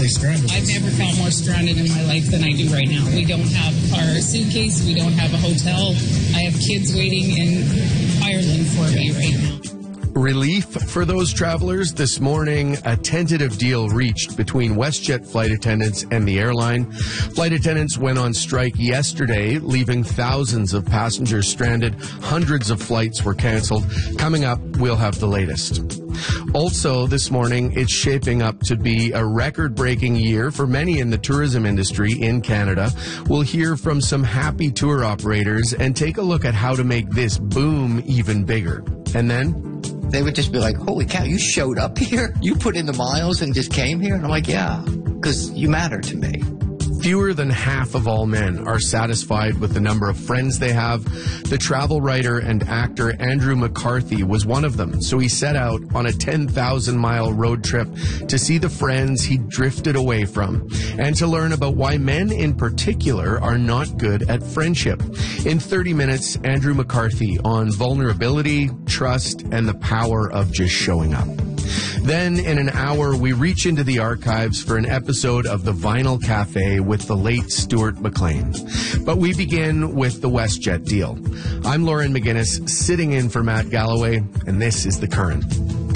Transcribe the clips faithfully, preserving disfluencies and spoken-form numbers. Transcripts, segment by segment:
stay stranded. I've never felt more stranded in my life than I do right now. We don't have our suitcase. We don't have a hotel. I have kids waiting in Ireland for me right now. Relief for those travelers. This morning, a tentative deal reached between WestJet flight attendants and the airline. Flight attendants went on strike yesterday, leaving thousands of passengers stranded. Hundreds of flights were canceled. Coming up, we'll have the latest. Also, this morning, it's shaping up to be a record-breaking year for many in the tourism industry in Canada. We'll hear from some happy tour operators and take a look at how to make this boom even bigger. And then they would just be like, holy cow, you showed up here? You put in the miles and just came here? And I'm like, yeah, because you matter to me. Fewer than half of all men are satisfied with the number of friends they have. The travel writer and actor Andrew McCarthy was one of them. So he set out on a ten thousand mile road trip to see the friends he drifted away from and to learn about why men in particular are not good at friendship. In thirty minutes, Andrew McCarthy on vulnerability, trust, and the power of just showing up. Then, in an hour, we reach into the archives for an episode of The Vinyl Cafe with the late Stuart McLean. But we begin with the WestJet deal. I'm Lauren McGinnis, sitting in for Matt Galloway, and this is The Current.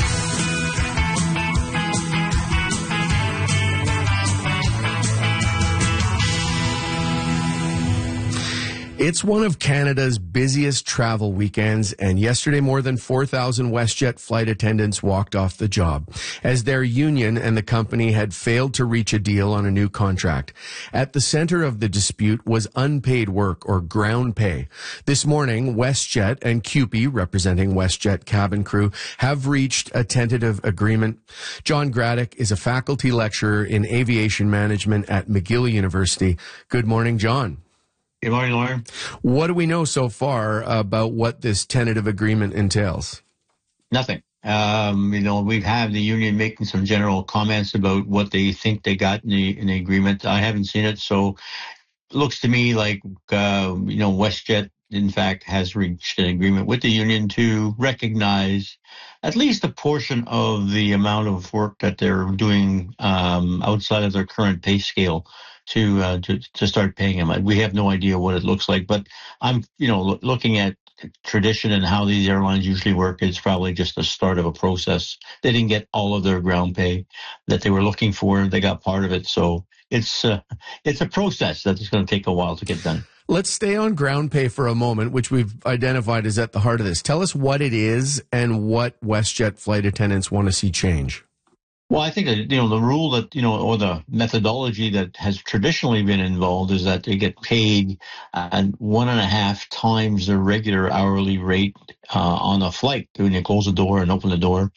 It's one of Canada's busiest travel weekends, and yesterday more than four thousand WestJet flight attendants walked off the job as their union and the company had failed to reach a deal on a new contract. At the center of the dispute was unpaid work, or ground pay. This morning, WestJet and C U P E, representing WestJet cabin crew, have reached a tentative agreement. John Graddick is a faculty lecturer in aviation management at McGill University. Good morning, John. Good morning, Lauren. What do we know so far about what this tentative agreement entails? Nothing. Um, you know, we've had the union making some general comments about what they think they got in the, in the agreement. I haven't seen it, so it looks to me like, uh, you know, WestJet, in fact, has reached an agreement with the union to recognize at least a portion of the amount of work that they're doing um, outside of their current pay scale. To, uh, to to start paying them. We have no idea what it looks like, but I'm, you know, lo- looking at tradition and how these airlines usually work. It's probably just the start of a process. They didn't get all of their ground pay that they were looking for. They got part of it, so it's uh, it's a process that is going to take a while to get done. Let's stay on ground pay for a moment, which we've identified is at the heart of this. Tell us what it is and what WestJet flight attendants want to see change. Well, I think that, you know, the rule that, you know, or the methodology that has traditionally been involved is that they get paid at one and a half times their regular hourly rate uh, on a flight when you close the door and open the door.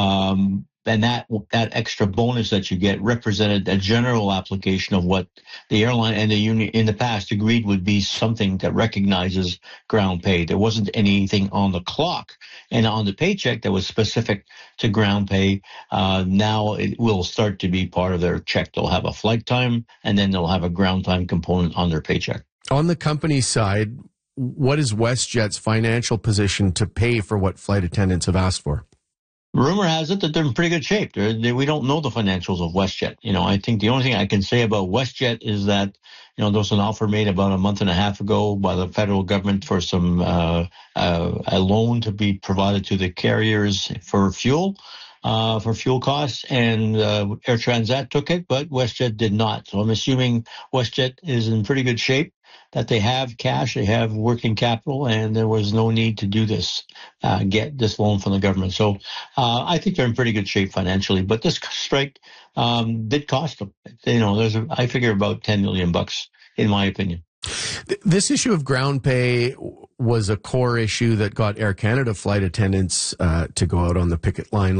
Um, and that that extra bonus that you get represented a general application of what the airline and the union in the past agreed would be something that recognizes ground pay. There wasn't anything on the clock and on the paycheck that was specific to ground pay. Uh, now it will start to be part of their check. They'll have a flight time, and then they'll have a ground time component on their paycheck. On the company side, what is WestJet's financial position to pay for what flight attendants have asked for? Rumor has it that they're in pretty good shape. They're, they, we don't know the financials of WestJet. You know, I think the only thing I can say about WestJet is that, you know, there was an offer made about a month and a half ago by the federal government for some uh, uh, a loan to be provided to the carriers for fuel, uh, for fuel costs, and uh, Air Transat took it, but WestJet did not. So I'm assuming WestJet is in pretty good shape, that they have cash, they have working capital, and there was no need to do this, uh, get this loan from the government. So uh, I think they're in pretty good shape financially. But this strike um, did cost them. You know, there's a, I figure about ten million bucks, in my opinion. This issue of ground pay was a core issue that got Air Canada flight attendants uh, to go out on the picket line